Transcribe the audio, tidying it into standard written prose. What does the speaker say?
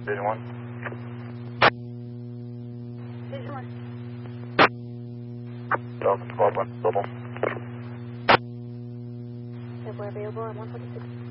Division 1. Division 1. Dolphin Squad 1, available. We're available at 146.